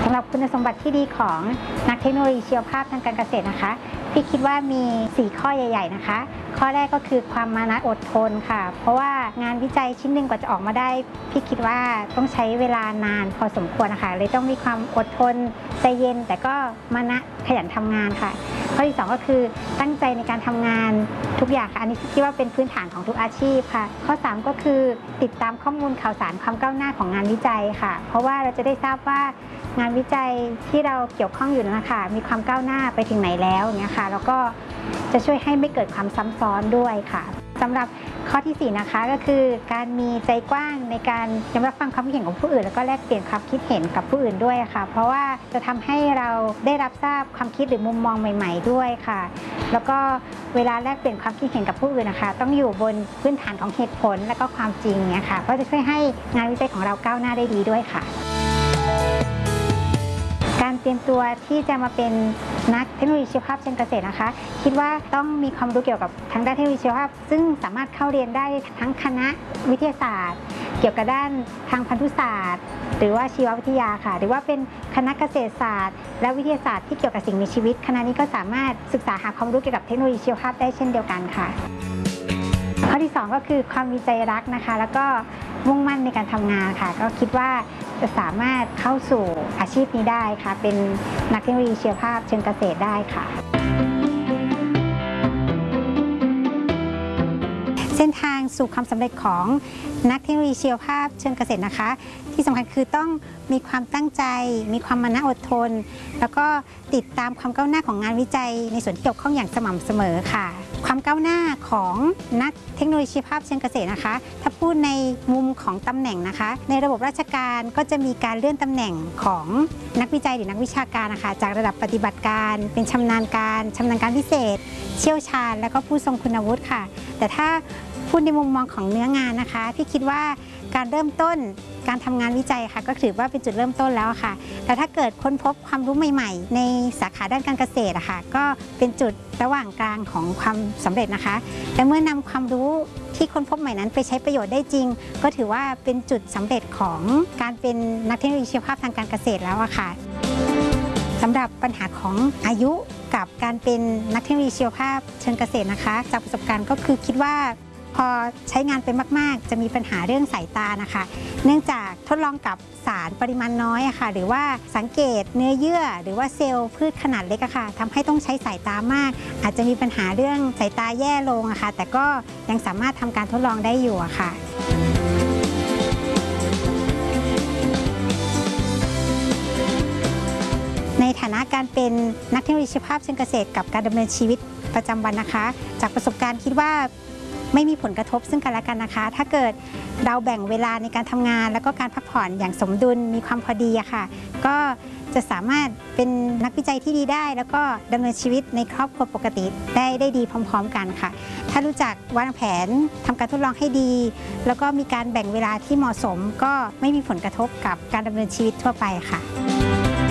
ำหรับคุณสมบัติที่ดีของนักเทคโนโลยีชีวภาพทางการเกษตรนะคะพี่คิดว่ามี4ข้อใหญ่ๆนะคะข้อแรกก็คือความมานะอดทนค่ะเพราะว่างานวิจัยชิ้นหนึ่งกว่าจะออกมาได้พี่คิดว่าต้องใช้เวลานานพอสมควรนะคะเลยต้องมีความอดทนใจเย็นแต่ก็มานะขยันทำงานค่ะข้อที่2ก็คือตั้งใจในการทำงานทุกอย่างค่ะอันนี้คิดว่าเป็นพื้นฐานของทุกอาชีพค่ะข้อ3ก็คือติดตามข้อมูลข่าวสารความก้าวหน้าของงานวิจัยค่ะเพราะว่าเราจะได้ทราบว่างานวิจัยที่เราเกี่ยวข้องอยู่นะคะมีความก้าวหน้าไปถึงไหนแล้วอย่างเงี้ยค่ะแล้วก็จะช่วยให้ไม่เกิดความซ้ำซ้อนด้วยค่ะสำหรับข้อที่4นะคะก็คือการมีใจกว้างในการยอมรับฟังความคิดเห็นของผู้อื่นแล้วก็แลกเปลี่ยนความคิดเห็นกับผู้อื่นด้วยค่ะเพราะว่าจะทำให้เราได้รับทราบความคิดหรือมุมมองใหม่ๆด้วยค่ะแล้วก็เวลาแลกเปลี่ยนความคิดเห็นกับผู้อื่นนะคะต้องอยู่บนพื้นฐานของเหตุผลและก็ความจริงเนี่ยค่ะก็จะช่วยให้งานวิจัยของเราก้าวหน้าได้ดีด้วยค่ะการเตรียมตัวที่จะมาเป็นนักเทคโนโลยีชีวภาพเชิงเกษตรนะคะคิดว่าต้องมีความรู้เกี่ยวกับทางด้านเทคโนโลยีชีวภาพซึ่งสามารถเข้าเรียนได้ทั้งคณะวิทยาศาสตร์เกี่ยวกับด้านทางพันธุศาสตร์หรือว่าชีววิทยาค่ะหรือว่าเป็นคณะเกษตรศาสตร์และวิทยาศาสตร์ที่เกี่ยวกับสิ่งมีชีวิตคณะนี้ก็สามารถศึกษาหาความรู้เกี่ยวกับเทคโนโลยีชีวภาพได้เช่นเดียวกันค่ะข้อที่2ก็คือความมีใจรักนะคะแล้วก็มุ่งมั่นในการทำงานค่ะก็คิดว่าจะสามารถเข้าสู่อาชีพนี้ได้ค่ะเป็นนักเทคโนโลยีชีวภาพเชิงเกษตรได้ค่ะเส้นทางสู่ความสำเร็จของนักเทคโนโลยีชีวภาพเชิงเกษตรนะคะที่สำคัญคือต้องมีความตั้งใจมีความมานะอดทนแล้วก็ติดตามความก้าวหน้าของงานวิจัยในส่วนที่เกี่ยวข้องอย่างสม่ำเสมอค่ะความก้าวหน้าของนักเทคโนโลยีชีวภาพเชิงเกษตรนะคะถ้าพูดในมุมของตำแหน่งนะคะในระบบราชการก็จะมีการเลื่อนตำแหน่งของนักวิจัยหรือนักวิชาการนะคะจากระดับปฏิบัติการเป็นชำนาญการพิเศษเชี่ยวชาญและก็ผู้ทรงคุณวุฒิค่ะแต่ถ้าพูดในมุมมองของเนื้องานนะคะพี่คิดว่าการเริ่มต้นการทำงานวิจัยค่ะก็ถือว่าเป็นจุดเริ่มต้นแล้วค่ะแต่ถ้าเกิดค้นพบความรู้ใหม่ๆในสาขาด้านการเกษตรอะค่ะก็เป็นจุดระหว่างกลางของความสำเร็จนะคะและเมื่อนำความรู้ที่ค้นพบใหม่นั้นไปใช้ประโยชน์ได้จริงก็ถือว่าเป็นจุดสำเร็จของการเป็นนักเทคโนโลยีชีวภาพทางการเกษตรแล้วอะค่ะสำหรับปัญหาของอายุกับการเป็นนักเทคโนโลยีชีวภาพเชิงเกษตรนะคะจากประสบการณ์ก็คือคิดว่าพอใช้งานไปมากๆจะมีปัญหาเรื่องสายตานะคะเนื่องจากทดลองกับสารปริมาณน้อยค่ะหรือว่าสังเกตเนื้อเยื่อหรือว่าเซลล์พืชขนาดเล็กค่ะทำให้ต้องใช้สายตามากอาจจะมีปัญหาเรื่องสายตาแย่ลงค่ะแต่ก็ยังสามารถทำการทดลองได้อยู่ค่ะในฐานะการเป็นนักเทคโนโลยีชีวภาพเชิงเกษตรกับการดำเนินชีวิตประจำวันนะคะจากประสบการณ์คิดว่าไม่มีผลกระทบซึ่งกันและกันนะคะถ้าเกิดเราแบ่งเวลาในการทำงานแล้วก็การพักผ่อนอย่างสมดุลมีความพอดีอะค่ะก็จะสามารถเป็นนักวิจัยที่ดีได้แล้วก็ดำเนินชีวิตในครอบครัวปกติได้ดีพร้อมๆกันค่ะถ้ารู้จักวางแผนทำการทดลองให้ดีแล้วก็มีการแบ่งเวลาที่เหมาะสมก็ไม่มีผลกระทบกับการดำเนินชีวิตทั่วไปค่ะ